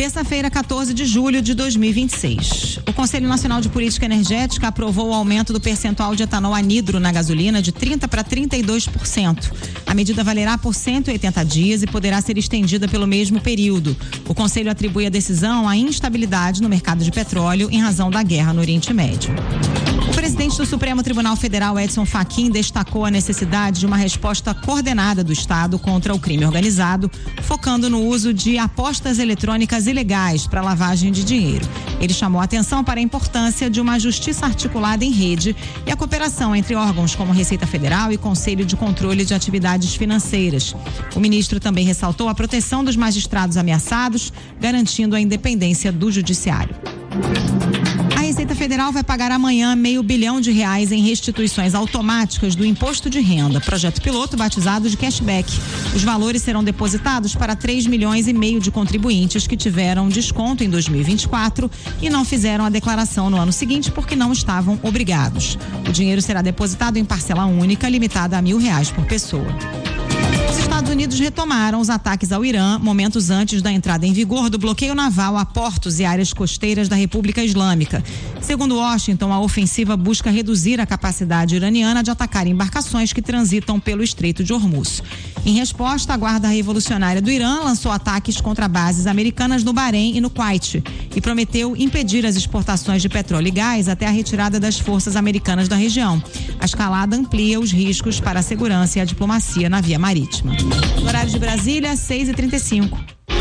Terça-feira, 14 de julho de 2026. O Conselho Nacional de Política Energética aprovou o aumento do percentual de etanol anidro na gasolina de 30% para 32%. A medida valerá por 180 dias e poderá ser estendida pelo mesmo período. O Conselho atribui a decisão à instabilidade no mercado de petróleo em razão da guerra no Oriente Médio. O presidente do Supremo Tribunal Federal, Edson Fachin, destacou a necessidade de uma resposta coordenada do Estado contra o crime organizado, focando no uso de apostas eletrônicas ilegais para lavagem de dinheiro. Ele chamou a atenção para a importância de uma justiça articulada em rede e a cooperação entre órgãos como Receita Federal e Conselho de Controle de Atividades Financeiras. O ministro também ressaltou a proteção dos magistrados ameaçados, garantindo a independência do judiciário. A Receita Federal vai pagar amanhã R$500 bilhão em restituições automáticas do imposto de renda, projeto piloto batizado de cashback. Os valores serão depositados para 3,5 milhões de contribuintes que tiveram desconto em 2024 e não fizeram a declaração no ano seguinte porque não estavam obrigados. O dinheiro será depositado em parcela única, limitada a R$1.000 por pessoa. Os Estados Unidos retomaram os ataques ao Irã momentos antes da entrada em vigor do bloqueio naval a portos e áreas costeiras da República Islâmica. Segundo Washington, a ofensiva busca reduzir a capacidade iraniana de atacar embarcações que transitam pelo Estreito de Hormuz. Em resposta, a Guarda Revolucionária do Irã lançou ataques contra bases americanas no Bahrein e no Kuwait e prometeu impedir as exportações de petróleo e gás até a retirada das forças americanas da região. A escalada amplia os riscos para a segurança e a diplomacia na via marítima. No horário de Brasília, 6h35.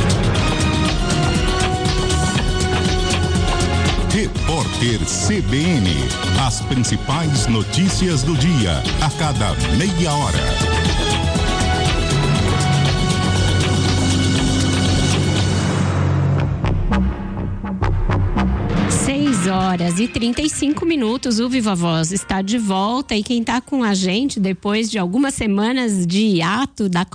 Repórter CBN. As principais notícias do dia, a cada meia hora. 6h35. O Viva Voz está de volta e quem está com a gente depois de algumas semanas de hiato da